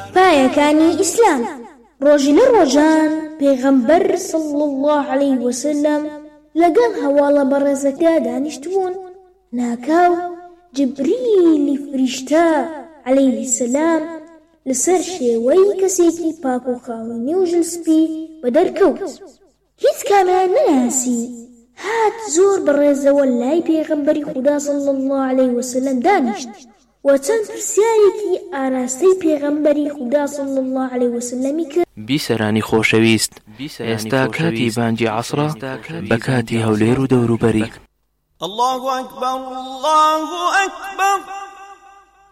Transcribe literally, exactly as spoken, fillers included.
پایەکانی ئیسلام. ڕۆژی لە ڕۆژان پێغەمبەر صلی الله عەلەیه وسلم لەگەڵ هەواڵە بەڕێزەکە دانیشتبوون. ناکاو جبریلی فریشتە عەلەیه سەلام لەسەر شێوەی کەسێکی پاک و خاوێنی و ژلسپی بەدەرکەوت. هیچ کامیان نەناسی. هات زۆر بەڕێزەوە لای پێغەمبەری خودا صلی الله عەلەیه وسلم دانیشت و چەند پرسیارێکی ئاراستەی پێغەمبەری خودا صلی الله عەلەیه وسلمی کرد. بیسەرانی خۆشەویست، ئێستا کاتی بانگی عەسرە بە کاتی هەولێر و دەوروبەری. الله أكبر الله أكبر.